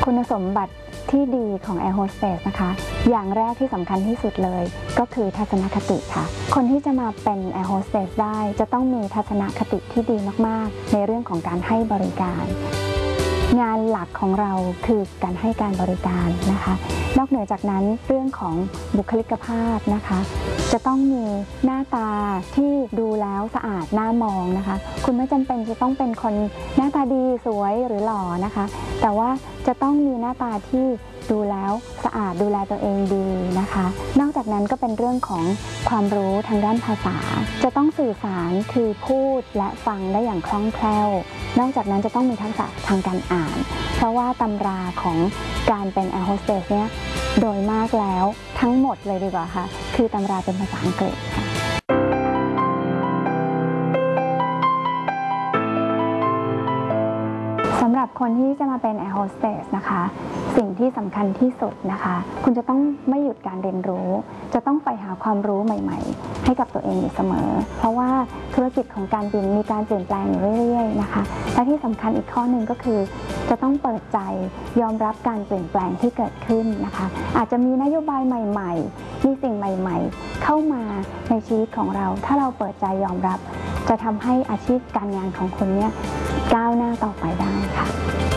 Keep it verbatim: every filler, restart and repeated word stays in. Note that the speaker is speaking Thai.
คุณสมบัติที่ดีของแอร์โฮสเตสนะคะอย่างแรกที่สำคัญที่สุดเลยก็คือทัศนคติค่ะคนที่จะมาเป็นแอร์โฮสเตสได้จะต้องมีทัศนคติที่ดีมากๆในเรื่องของการให้บริการงานหลักของเราคือการให้การบริการนะคะนอกเหนือจากนั้นเรื่องของบุคลิกภาพนะคะจะต้องมีหน้าตาที่ดูแล้วสะอาดน่ามองนะคะคุณไม่จำเป็นจะต้องเป็นคนหน้าตาดีสวยหรือหล่อนะคะแต่ว่าจะต้องมีหน้าตาที่ดูแล้วสะอาดดูแลตัวเองดีนะคะนอกจากนั้นก็เป็นเรื่องของความรู้ทางด้านภาษาจะต้องสื่อสารคือพูดและฟังได้อย่างคล่องแคล่วนอกจากนั้นจะต้องมีทักษะทางการอ่านเพราะว่าตำราของการเป็นแอร์โฮสเตสเนี่ยโดยมากแล้วทั้งหมดเลยดีกว่าค่ะคือตำราเป็นภาษาอังกฤษค่ะสำหรับคนที่จะมาเป็นแอร์โฮสเตสนะคะสิ่งที่สำคัญที่สุดนะคะคุณจะต้องไม่หยุดการเรียนรู้จะต้องไปหาความรู้ใหม่ๆให้กับตัวเองอยู่เสมอเพราะว่าธุรกิจของการบินมีการเปลี่ยนแปลงอยู่เรื่อยๆนะคะและที่สำคัญอีกข้อหนึ่งก็คือจะต้องเปิดใจยอมรับการเปลี่ยนแปลงที่เกิดขึ้นนะคะอาจจะมีนโยบายใหม่ๆมีสิ่งใหม่ๆเข้ามาในชีวิตของเราถ้าเราเปิดใจยอมรับจะทำให้อาชีพการงานของคุณเนี่ยก้าวหน้าต่อไปได้ค่ะ